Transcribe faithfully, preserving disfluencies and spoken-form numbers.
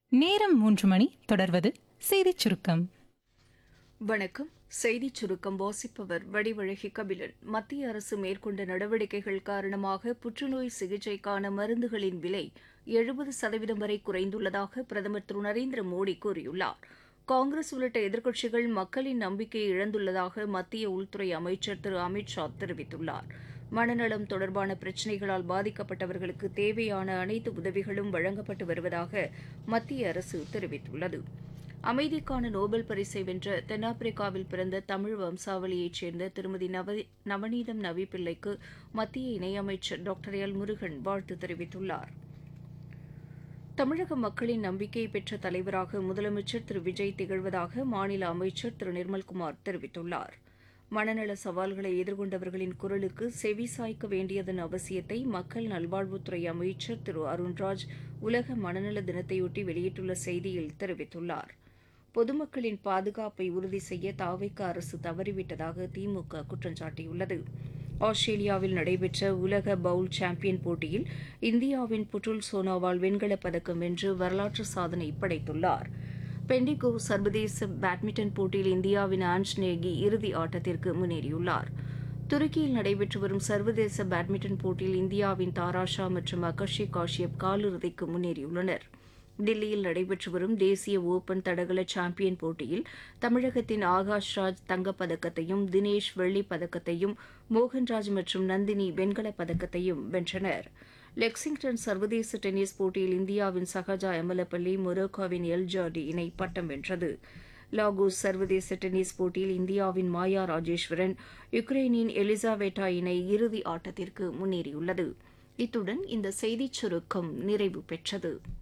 நேரம் மூன்று மணி. தொடர்வது செய்திச் சுருக்கம். வணக்கம். செய்திச் சுருக்கம் வாசிப்பவர் வடிவழகி கபிலன். மத்திய அரசு மேற்கொண்ட நடவடிக்கைகள் காரணமாக புற்றுநோய் சிகிச்சைக்கான மருந்துகளின் விலை எழுபது சதவீதம் வரை குறைந்துள்ளதாக பிரதமர் திரு நரேந்திர மோடி கூறியுள்ளார். காங்கிரஸ் உள்ளிட்ட எதிர்க்கட்சிகள் மக்களின் நம்பிக்கையை இழந்துள்ளதாக மத்திய உள்துறை அமைச்சர் திரு அமித் ஷா தெரிவித்துள்ளார். மனநலம் தொடர்பான பிரச்சினைகளால் பாதிக்கப்பட்டவர்களுக்கு தேவையான அனைத்து உதவிகளும் வழங்கப்பட்டு வருவதாக மத்திய அரசு தெரிவித்துள்ளது. அமைதிக்கான நோபல் பரிசை வென்ற தென்னாப்பிரிக்காவில் பிறந்த தமிழ் வம்சாவளியைச் சேர்ந்த திருமதி நவ நவநீதம் நவி பிள்ளைக்கு மத்திய இணையமைச்சர் டாக்டர் எல் முருகன் வாழ்த்து தெரிவித்துள்ளார். தமிழக மக்களின் நம்பிக்கை பெற்ற தலைவராக முதலமைச்சர் திரு விஜய் திகழ்வதாக மாநில அமைச்சர் திரு நிர்மல்குமார் தெரிவித்துள்ளார். மனநல சவால்களை எதிர்கொண்டவர்களின் குரலுக்கு செவி சாய்க்க வேண்டியதன் அவசியத்தை மக்கள் நல்வாழ்வுத்துறை அமைச்சர் திரு அருண்ராஜ் உலக மனநல தினத்தையொட்டி வெளியிட்டுள்ள செய்தியில் தெரிவித்துள்ளார். பொதுமக்களின் பாதுகாப்பை உறுதி செய்ய தாவேகா அரசு தவறிவிட்டதாக திமுக குற்றம் சாட்டியுள்ளது. ஆஸ்திரேலியாவில் நடைபெற்ற உலக பவுல் சாம்பியன் போட்டியில் இந்தியாவின் புட்டுல் சோனோவால் வெண்கலப் பதக்கம் வென்று வரலாற்று சாதனை படைத்துள்ளார். பெண்டிகோ சர்வதேச பேட்மிண்டன் போட்டியில் இந்தியாவின் ஆன்ஸ் நேகி இறுதி ஆட்டத்திற்கு முன்னேறியுள்ளார். துருக்கியில் நடைபெற்று வரும் சர்வதேச பேட்மிண்டன் போட்டியில் இந்தியாவின் தாராஷா மற்றும் அகர்ஷி காஷ்யப் காலிறுதிக்கு முன்னேறியுள்ளனர். தில்லியில் நடைபெற்று வரும் தேசிய ஓபன் தடகள சாம்பியன் போட்டியில் தமிழகத்தின் ஆகாஷ் ராஜ் தங்கப்பதக்கத்தையும் தினேஷ் வெள்ளிப் பதக்கத்தையும் மோகன்ராஜ் மற்றும் நந்தினி வெண்கலப் பதக்கத்தையும் வென்றனர். லெக்சிங்டன் சர்வதேச டென்னிஸ் போட்டியில் இந்தியாவின் சஹஜா எமலப்பள்ளி மொரோக்கோவின் எல் ஜாடி இணை பட்டம் வென்றது. லாகோஸ் சர்வதேச டென்னிஸ் போட்டியில் இந்தியாவின் மாயா ராஜேஸ்வரன் யுக்ரைனின் எலிசாவேட்டா இணை இறுதி ஆட்டத்திற்கு முன்னேறியுள்ளது. இத்துடன் இந்த செய்திச் சுருக்கம் நிறைவு பெற்றது.